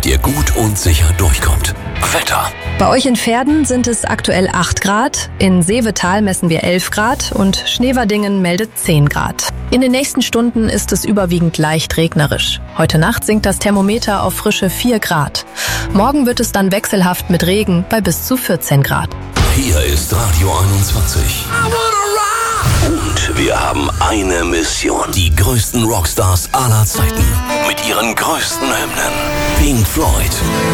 damit ihr gut und sicher durchkommt. Wetter. Bei euch in Verden sind es aktuell 8 Grad, in Seevetal messen wir 11 Grad und Schneverdingen meldet 10 Grad. In den nächsten Stunden ist es überwiegend leicht regnerisch. Heute Nacht sinkt das Thermometer auf frische 4 Grad. Morgen wird es dann wechselhaft mit Regen bei bis zu 14 Grad. Hier ist Radio 21. Und wir haben eine Mission. Die größten Rockstars aller Zeiten. Mit ihren größten Hymnen. Pink Floyd.